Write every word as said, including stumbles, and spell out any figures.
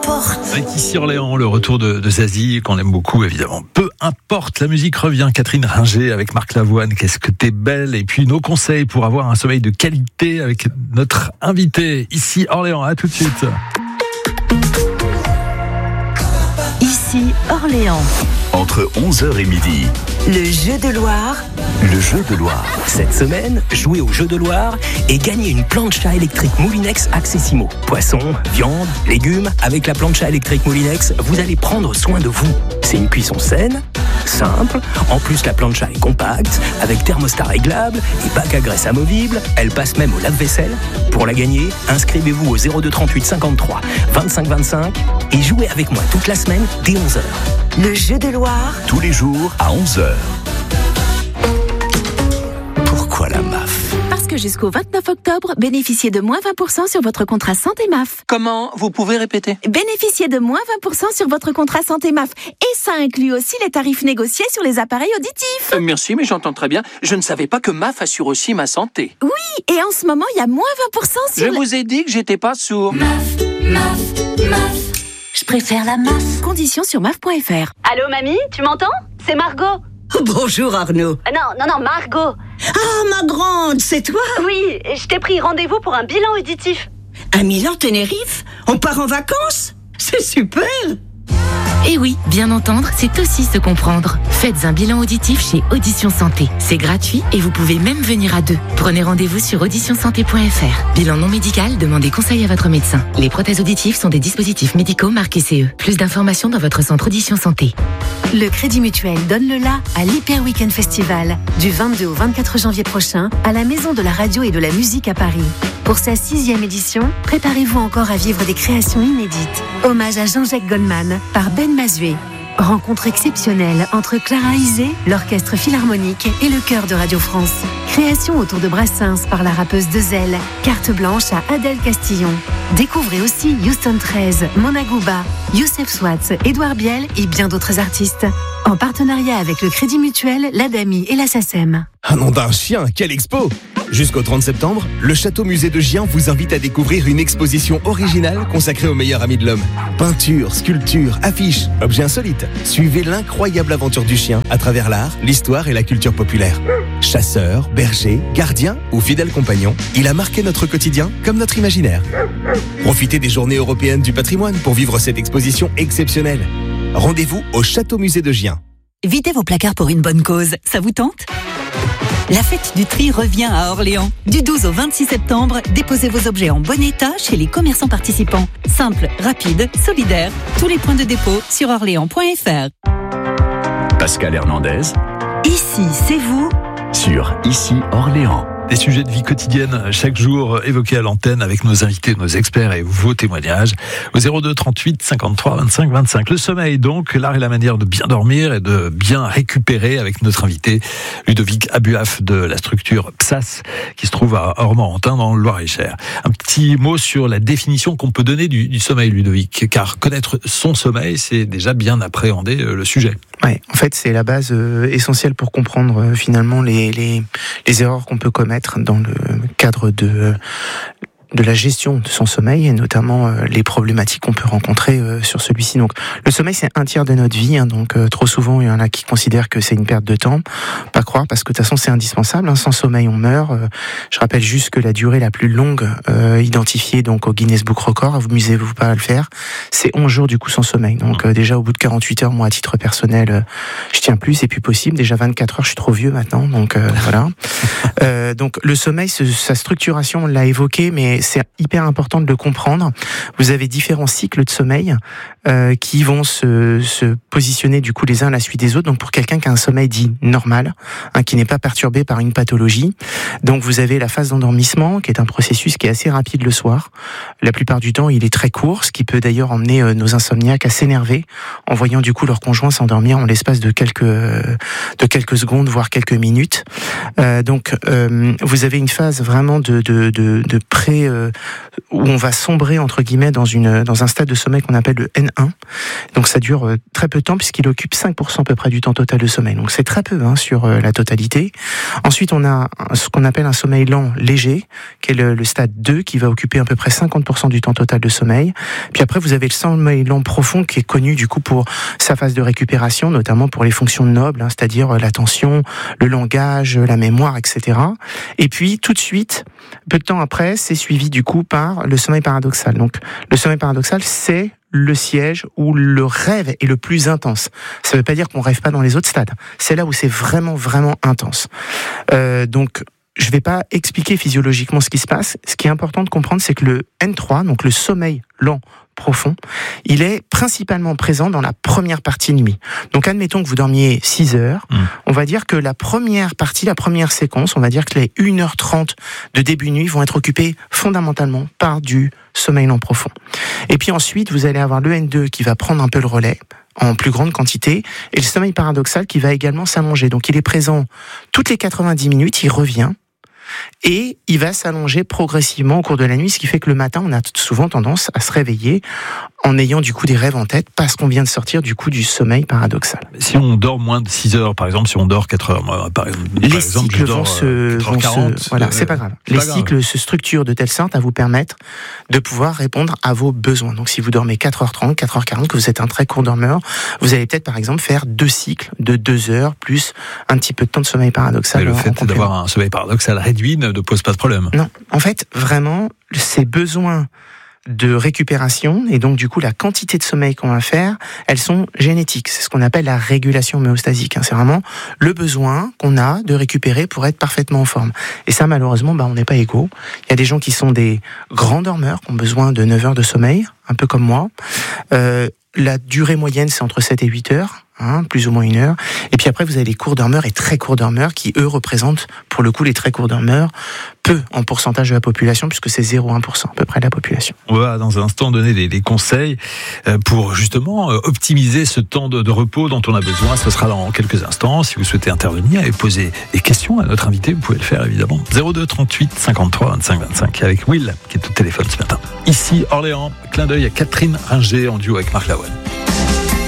forte. Avec ici Orléans, le retour de, de Zazie, qu'on aime beaucoup évidemment. Peu importe, la musique revient. Catherine Ringer avec Marc Lavoine, qu'est-ce que t'es belle. Et puis nos conseils pour avoir un sommeil de qualité avec notre invité ici Orléans. À tout de suite. Ici Orléans. Entre onze heures et midi. Le jeu de Loire. Le jeu de Loire. Cette semaine, jouez au jeu de Loire et gagnez une plancha électrique Moulinex Accessimo. Poisson, viande, légumes, avec la plancha électrique Moulinex, vous allez prendre soin de vous. C'est une cuisson saine, simple. En plus, la plancha est compacte, avec thermostat réglable et bac à graisse amovible. Elle passe même au lave-vaisselle. Pour la gagner, inscrivez-vous au zéro deux trente-huit cinquante-trois vingt-cinq vingt-cinq et jouez avec moi toute la semaine dès onze heures. Le jeu de Loire. Tous les jours à onze heures. Pourquoi la M A F ? Parce que jusqu'au vingt-neuf octobre, bénéficiez de moins vingt pour cent sur votre contrat santé M A F. Comment ? Vous pouvez répéter ? Bénéficiez de moins vingt pour cent sur votre contrat santé M A F. Et ça inclut aussi les tarifs négociés sur les appareils auditifs. Euh, merci, mais j'entends très bien. Je ne savais pas que M A F assure aussi ma santé. Oui, et en ce moment, il y a moins vingt pour cent sur... Je le... vous ai dit que j'étais pas sourd. M A F, M A F, M A F. Je préfère la M A F. Conditions sur M A F point F R. Allô, mamie, tu m'entends ? C'est Margot. Bonjour Arnaud. Euh, non, non, non, Margot. Ah, ma grande, c'est toi ? Oui, je t'ai pris rendez-vous pour un bilan auditif. À Milan-Tenerife ? On part en vacances ? C'est super. Et oui, bien entendre, c'est aussi se comprendre. Faites un bilan auditif chez Audition Santé. C'est gratuit et vous pouvez même venir à deux. Prenez rendez-vous sur audition santé point F R. Bilan non médical, demandez conseil à votre médecin. Les prothèses auditives sont des dispositifs médicaux marqués C E. Plus d'informations dans votre centre Audition Santé. Le Crédit Mutuel donne le la à l'Hyper Weekend Festival du vingt-deux au vingt-quatre janvier prochain à la Maison de la Radio et de la Musique à Paris. Pour sa sixième édition, préparez-vous encore à vivre des créations inédites. Hommage à Jean-Jacques Goldman par Ben Mazué. Rencontre exceptionnelle entre Clara Isé, l'Orchestre Philharmonique et le Chœur de Radio France. Création autour de Brassens par la rappeuse Dezel. Carte blanche à Adèle Castillon. Découvrez aussi Houston treize, Mona Gouba, Youssef Swatz, Édouard Biel et bien d'autres artistes. En partenariat avec le Crédit Mutuel, l'Adami et la SACEM. Un nom d'un chien, quelle expo! Jusqu'au trente septembre, le Château Musée de Gien vous invite à découvrir une exposition originale consacrée au meilleur ami de l'homme. Peintures, sculptures, affiches, objets insolites. Suivez l'incroyable aventure du chien à travers l'art, l'histoire et la culture populaire. Chasseur, berger, gardien ou fidèle compagnon, il a marqué notre quotidien comme notre imaginaire. Profitez des Journées européennes du patrimoine pour vivre cette exposition exceptionnelle. Rendez-vous au Château Musée de Gien. Videz vos placards pour une bonne cause, ça vous tente ? La fête du tri revient à Orléans. Du douze au vingt-six septembre, déposez vos objets en bon état chez les commerçants participants. Simple, rapide, solidaire. Tous les points de dépôt sur orléans point F R. Pascal Hernandez. Ici, c'est vous. Sur Ici Orléans. Des sujets de vie quotidienne chaque jour évoqués à l'antenne avec nos invités, nos experts et vos témoignages au zéro deux trente-huit cinquante-trois vingt-cinq vingt-cinq. Le sommeil donc, l'art et la manière de bien dormir et de bien récupérer avec notre invité Ludovic Abuaf de la structure P S A S qui se trouve à Ormorantin dans le Loir-et-Cher. Un petit mot sur la définition qu'on peut donner du, du sommeil, Ludovic, car connaître son sommeil, c'est déjà bien appréhender le sujet. Ouais, en fait, c'est la base euh, essentielle pour comprendre euh, finalement les, les les erreurs qu'on peut commettre dans le cadre de euh, de la gestion de son sommeil et notamment euh, les problématiques qu'on peut rencontrer euh, sur celui-ci. Donc, le sommeil, c'est un tiers de notre vie. Hein, donc, euh, trop souvent, il y en a qui considèrent que c'est une perte de temps. Pas croire, parce que de toute façon, c'est indispensable. Hein, sans sommeil, on meurt. Euh, je rappelle juste que la durée la plus longue euh, identifiée donc au Guinness Book Record, vous amusez-vous pas à le faire, c'est onze jours du coup sans sommeil. Donc, euh, déjà au bout de quarante-huit heures, moi, à titre personnel, euh, je tiens plus, c'est plus possible. Déjà vingt-quatre heures, je suis trop vieux maintenant. Donc euh, voilà. Euh, donc, le sommeil, ce, sa structuration, on l'a évoqué, mais c'est hyper important de le comprendre. Vous avez différents cycles de sommeil euh, qui vont se, se positionner du coup les uns à la suite des autres. Donc pour quelqu'un qui a un sommeil dit normal, hein, qui n'est pas perturbé par une pathologie. Donc vous avez la phase d'endormissement qui est un processus qui est assez rapide le soir. La plupart du temps, il est très court, ce qui peut d'ailleurs emmener euh, nos insomniaques à s'énerver en voyant du coup leur conjoint s'endormir en l'espace de quelques euh, de quelques secondes, voire quelques minutes. Euh, donc euh, vous avez une phase vraiment de de de, de pré euh, où on va sombrer entre guillemets dans une dans un stade de sommeil qu'on appelle le N un. Donc ça dure euh, très peu de temps puisqu'il occupe cinq pour cent à peu près du temps total de sommeil. Donc c'est très peu hein, sur euh, la totalité. Ensuite on a ce qu'on appelle un sommeil lent léger, qui est le, le stade deux, qui va occuper à peu près cinquante pour cent du temps total de sommeil. Puis après vous avez le sommeil lent profond qui est connu du coup pour sa phase de récupération, notamment pour les fonctions nobles, hein, c'est-à-dire l'attention, le langage, la mémoire, et cetera. Et puis tout de suite, peu de temps après, c'est suivi du coup par le sommeil paradoxal. Donc le sommeil paradoxal, c'est le siège où le rêve est le plus intense. Ça ne veut pas dire qu'on rêve pas dans les autres stades. C'est là où c'est vraiment, vraiment intense. Euh, donc, je ne vais pas expliquer physiologiquement ce qui se passe. Ce qui est important de comprendre, c'est que le N trois, donc le sommeil lent profond, il est principalement présent dans la première partie de nuit. Donc admettons que vous dormiez six heures, mmh. on va dire que la première partie, la première séquence, on va dire que les une heure trente de début de nuit vont être occupées fondamentalement par du sommeil lent profond. Et puis ensuite, vous allez avoir le N deux qui va prendre un peu le relais, en plus grande quantité, et le sommeil paradoxal qui va également s'allonger. Donc il est présent toutes les quatre-vingt-dix minutes, il revient, et il va s'allonger progressivement au cours de la nuit, ce qui fait que le matin, on a souvent tendance à se réveiller en ayant du coup des rêves en tête, parce qu'on vient de sortir du coup du sommeil paradoxal. Si on dort moins de six heures, par exemple, si on dort quatre heures, moi, par, les par exemple, cycles je dors vont se, quatre heures quarante, se, voilà, euh, c'est pas grave. C'est les pas cycles grave. se structurent de telle sorte à vous permettre de pouvoir répondre à vos besoins. Donc, si vous dormez quatre heures trente, quatre heures quarante, que vous êtes un très court dormeur, vous allez peut-être, par exemple, faire deux cycles de deux heures plus un petit peu de temps de sommeil paradoxal. Mais le fait d'avoir un sommeil paradoxal réduit ne pose pas de problème. Non. En fait, vraiment, ces besoins de récupération et donc du coup la quantité de sommeil qu'on va faire, elles sont génétiques. C'est ce qu'on appelle la régulation homéostasique. C'est vraiment le besoin qu'on a de récupérer pour être parfaitement en forme. Et ça, malheureusement, bah, on n'est pas égaux. Il y a des gens qui sont des grands dormeurs qui ont besoin de neuf heures de sommeil, un peu comme moi. Euh, la durée moyenne, c'est entre sept et huit heures. Hein, plus ou moins une heure. Et puis après, vous avez les courts dormeurs et très courts dormeurs qui, eux, représentent, pour le coup, les très courts dormeurs, peu en pourcentage de la population, puisque c'est zéro virgule un pour cent à peu près de la population. On va, dans un instant, donner des, des conseils pour, justement, optimiser ce temps de, de repos dont on a besoin. Ce sera dans quelques instants. Si vous souhaitez intervenir et poser des questions à notre invité, vous pouvez le faire, évidemment. zéro deux trente-huit cinquante-trois vingt-cinq vingt-cinq, avec Will, qui est au téléphone ce matin. Ici, Orléans, clin d'œil à Catherine Ringer, en duo avec Marc Lavoine.